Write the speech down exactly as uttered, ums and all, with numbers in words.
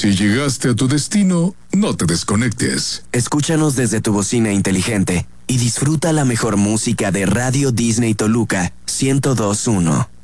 Si llegaste a tu destino, no te desconectes. Escúchanos desde tu bocina inteligente y disfruta la mejor música de Radio Disney Toluca ciento dos punto uno.